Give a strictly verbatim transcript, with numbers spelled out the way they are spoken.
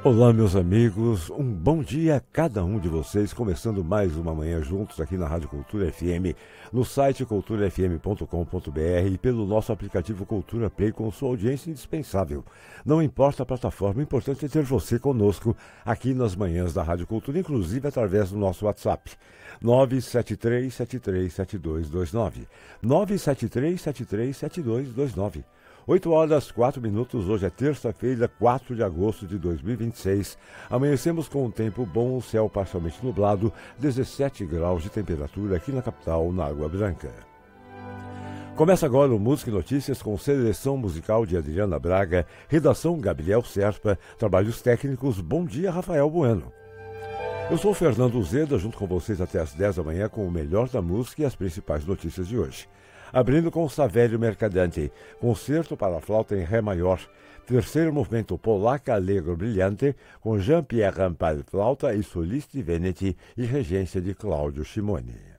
Olá, meus amigos, um bom dia a cada um de vocês, começando mais uma manhã juntos aqui na Rádio Cultura F M, no site cultura f m ponto com ponto b r e pelo nosso aplicativo Cultura Play com sua audiência indispensável. Não importa a plataforma, o importante é ter você conosco aqui nas manhãs da Rádio Cultura, inclusive através do nosso WhatsApp. nove sete três sete três sete dois dois nove, nove sete três sete três sete dois dois nove. oito horas, quatro minutos, hoje é terça-feira, quatro de agosto de dois mil e vinte e seis. Amanhecemos com um tempo bom, o céu parcialmente nublado, dezessete graus de temperatura aqui na capital, na Água Branca. Começa agora o Música e Notícias com seleção musical de Adriana Braga, redação Gabriel Serpa, trabalhos técnicos, bom dia Rafael Bueno. Eu sou o Fernando Zeda, junto com vocês até às dez da manhã com o melhor da música e as principais notícias de hoje. Abrindo com Saverio Mercadante, concerto para flauta em Ré maior, terceiro movimento Polacca Allegro Brilhante, com Jean-Pierre Rampal flauta e Solisti Veneti e regência de Cláudio Simone.